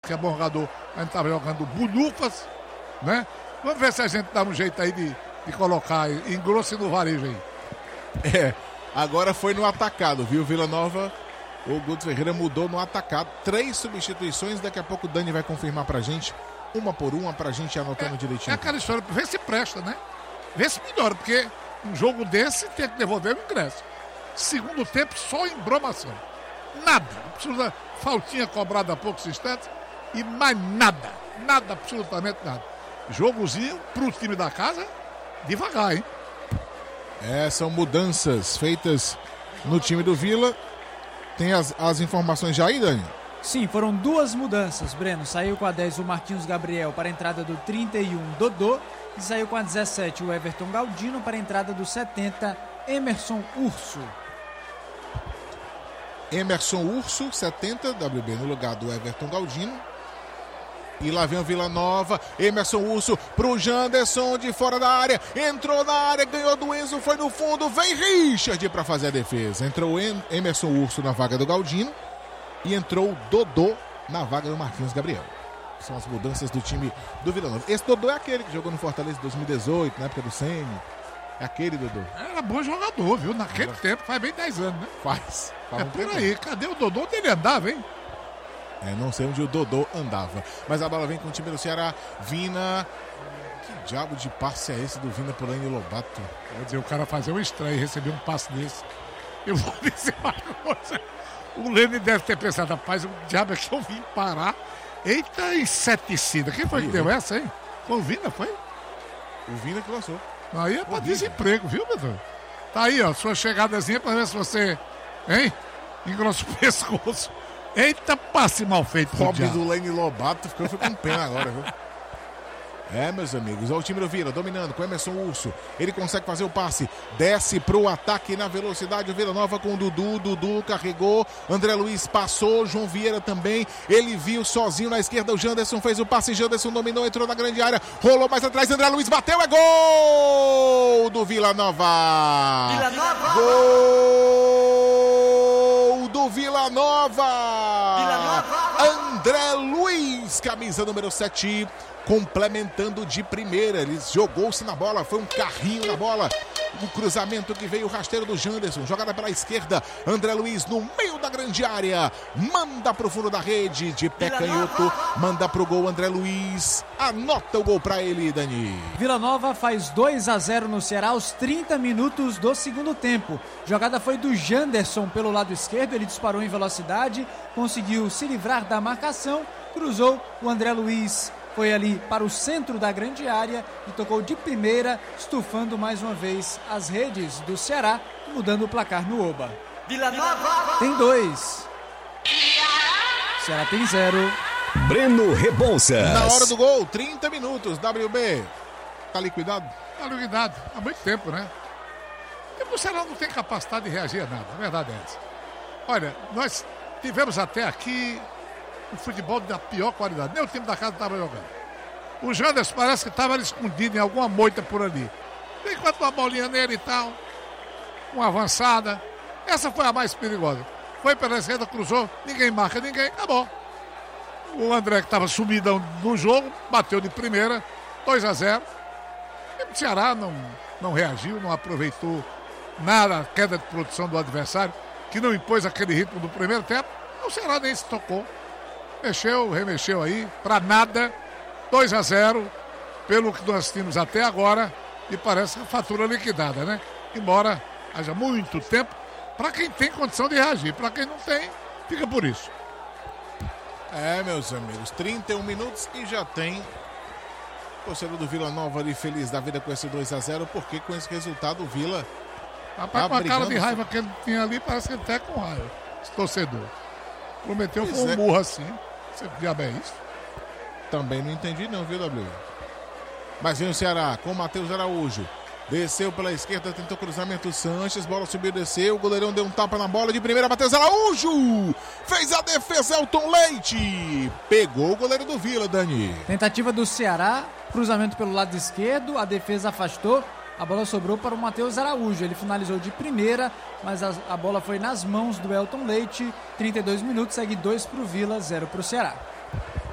que é bom jogador, a gente estava jogando bulhufas, né? Vamos ver se a gente dá um jeito aí de colocar engrosso no varejo aí. Agora foi no atacado, viu? Vila Nova, o Guto Ferreira mudou no atacado. 3 substituições, daqui a pouco o Dani vai confirmar pra gente, uma por uma, pra gente ir anotando direitinho. É aquela história, vê se presta, né? Vê se melhora, porque um jogo desse tem que devolver o ingresso. Segundo tempo, só embromação. Nada, absoluta faltinha cobrada há poucos instantes e mais nada, absolutamente nada. Jogozinho pro time da casa, devagar, hein? São mudanças feitas no time do Vila. Tem as informações já aí, Dani? Sim, foram 2 mudanças, Breno. Saiu com a 10 o Marquinhos Gabriel para a entrada do 31 Dodô e saiu com a 17 o Everton Galdino para a entrada do 70 Emerson Urso. Emerson Urso, 70, WB no lugar do Everton Galdino. E lá vem o Vila Nova, Emerson Urso pro Janderson de fora da área, entrou na área, ganhou do Enzo, foi no fundo, vem Richard para fazer a defesa. Entrou Emerson Urso na vaga do Galdino e entrou o Dodô na vaga do Marquinhos Gabriel. São as mudanças do time do Vila Nova. Esse Dodô é aquele que jogou no Fortaleza em 2018, na época do Ceni. É aquele Dodô. Era bom jogador, viu? Naquele tempo, faz bem 10 anos, né? Faz por aí, cadê o Dodô? Onde ele andava, hein? Não sei onde o Dodô andava. Mas a bola vem com o time do Ceará. Vina. Que diabo de passe é esse do Vina por Lene Lobato? Quer dizer, o cara fazer um estranho e receber um passe desse. Eu vou dizer uma coisa. O Lene deve ter pensado, rapaz, o diabo é que eu vim parar. Eita, inseticida. Quem foi que deu essa, hein? Foi o Vina, foi? O Vina que lançou. Aí é pra desemprego, viu, meu Deus? Tá aí, ó, sua chegadazinha pra ver se você, hein? Engrossa o pescoço. Eita, passe mal feito. Pobre do Lene Lobato ficou com pena agora, viu? Meus amigos, olha o time do Vila dominando com Emerson Urso. Ele consegue fazer o passe, desce pro ataque na velocidade. O Vila Nova com o Dudu carregou. André Luiz passou, João Vieira também. Ele viu sozinho na esquerda. O Janderson fez o passe. Janderson dominou, entrou na grande área. Rolou mais atrás. André Luiz bateu. É gol do Vila Nova. Gol do Vila Nova. André Luiz, camisa número 7. Complementando de primeira, ele jogou-se na bola, foi um carrinho na bola, o cruzamento que veio, o rasteiro do Janderson, jogada pela esquerda, André Luiz no meio da grande área, manda pro fundo da rede, de pé canhoto, manda pro gol, André Luiz, anota o gol pra ele, Dani. Vila Nova faz 2-0 no Ceará aos 30 minutos do segundo tempo. Jogada foi do Janderson pelo lado esquerdo, ele disparou em velocidade, conseguiu se livrar da marcação, cruzou, o André Luiz foi ali para o centro da grande área e tocou de primeira, estufando mais uma vez as redes do Ceará, mudando o placar no Oba. Vila Nova tem 2. Ceará tem 0. Breno Rebouças. Na hora do gol, 30 minutos, WB. Tá liquidado? Tá liquidado, há muito tempo, né? E o Ceará não tem capacidade de reagir a nada, a verdade é essa. Olha, nós tivemos até aqui o futebol da pior qualidade. Nem o time da casa estava jogando. O Janderson parece que estava escondido em alguma moita por ali. Enquanto uma bolinha nele e tal, uma avançada. Essa foi a mais perigosa. Foi pela esquerda, cruzou, ninguém marca ninguém, acabou. O André, que estava sumidão no jogo, bateu de primeira, 2-0. E o Ceará não reagiu, não aproveitou nada a queda de produção do adversário, que não impôs aquele ritmo do primeiro tempo. O Ceará nem se tocou. Remexeu aí, pra nada, 2-0, pelo que nós tínhamos até agora, e parece que a fatura liquidada, né? Embora haja muito tempo, pra quem tem condição de reagir, pra quem não tem, fica por isso. Meus amigos, 31 minutos e já tem torcedor do Vila Nova ali feliz da vida com esse 2-0, porque com esse resultado o Vila rapaz, com a cara de raiva que ele tinha ali, parece que ele tá com raiva, esse torcedor. Prometeu com um burro assim. Você diabo é isso? Também não entendi não, viu, W? Mas vem o Ceará com o Matheus Araújo. Desceu pela esquerda, tentou cruzamento Sanches, bola subiu, desceu, o goleirão deu um tapa na bola de primeira, Matheus Araújo! Fez a defesa, Elton Leite! Pegou o goleiro do Vila, Dani. Tentativa do Ceará, cruzamento pelo lado esquerdo, a defesa afastou, a bola sobrou para o Matheus Araújo. Ele finalizou de primeira, mas a bola foi nas mãos do Elton Leite. 32 minutos, segue 2 para o Vila, 0 para o Ceará.